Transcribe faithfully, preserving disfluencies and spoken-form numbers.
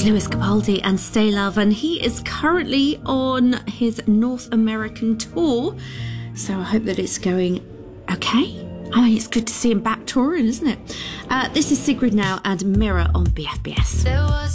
Lewis Capaldi and Stay Love, and he is currently on his North American tour, so I hope that it's going okay. I mean, it's good to see him back touring, isn't it? Uh, this is Sigrid now and Mirror on B F B S. There was